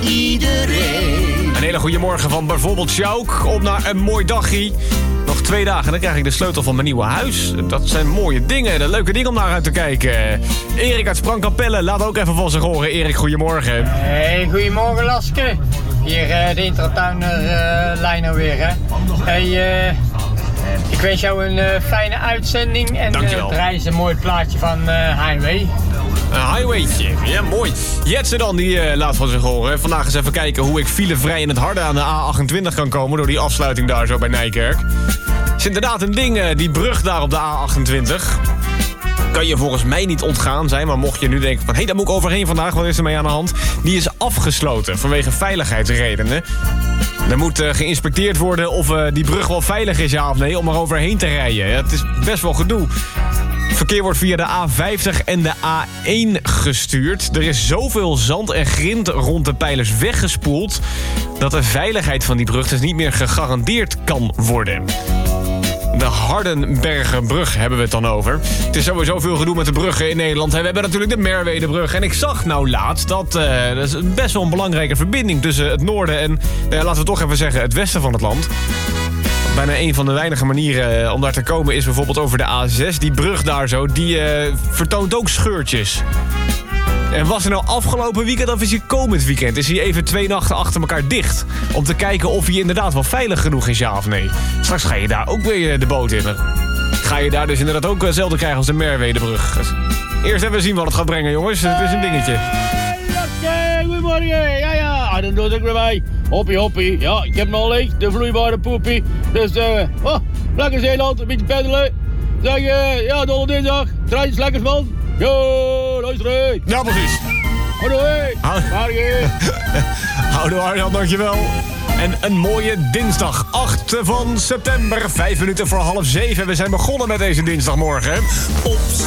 iedereen. Een hele goede morgen van bijvoorbeeld Sjouk. Op naar een mooi dagje. Nog 2 dagen en dan krijg ik de sleutel van mijn nieuwe huis. Dat zijn mooie dingen. Een leuke ding om naar uit te kijken. Erik uit Sprangkapelle, laat ook even van zich horen. Erik, goedemorgen. Hey, goedemorgen Laske. Hier de Intratuiner lijn alweer, hè. Hey, ik wens jou een fijne uitzending. En prijs een mooi plaatje van Highway. Een highwaytje, ja mooi. Jetsen dan, die laat van zich horen. Vandaag eens even kijken hoe ik filevrij in het harde aan de A28 kan komen... door die afsluiting daar zo bij Nijkerk. Het is inderdaad een ding, die brug daar op de A28. Kan je volgens mij niet ontgaan zijn, maar mocht je nu denken van... hé, daar moet ik overheen vandaag, wat is er mee aan de hand? Die is afgesloten vanwege veiligheidsredenen. Er moet geïnspecteerd worden of die brug wel veilig is, ja of nee... om er overheen te rijden. Ja, het is best wel gedoe. Verkeer wordt via de A50 en de A1 gestuurd. Er is zoveel zand en grind rond de pijlers weggespoeld... dat de veiligheid van die brug dus niet meer gegarandeerd kan worden. De Hardenbergerbrug hebben we het dan over. Het is sowieso veel gedoe met de bruggen in Nederland. We hebben natuurlijk de Merwedebrug. En ik zag nou laatst dat is best wel een belangrijke verbinding... tussen het noorden en, laten we toch even zeggen, het westen van het land... Bijna een van de weinige manieren om daar te komen is bijvoorbeeld over de A6. Die brug daar zo, die vertoont ook scheurtjes. En was er nou afgelopen weekend of is hij komend weekend? Is hij even 2 nachten achter elkaar dicht? Om te kijken of hij inderdaad wel veilig genoeg is, ja of nee. Straks ga je daar ook weer de boot in. Ga je daar dus inderdaad ook hetzelfde krijgen als de Merwedebrug. Dus eerst even zien wat het gaat brengen, jongens. Het is een dingetje. Goedemorgen, ja, dan doe ik weer bij. Hoppie, ja, ik heb nog leeg, de vloeibare poepie. Dus, lekker Zeeland, een beetje peddelen. Zeg, ja, donderdag, dinsdag, draai iets lekkers man. Yo, luister. Ja, precies. Houdoe, Houdoe Arjan, dankjewel. En een mooie dinsdag, 8 van september, 5 minuten voor 6:30. We zijn begonnen met deze dinsdagmorgen.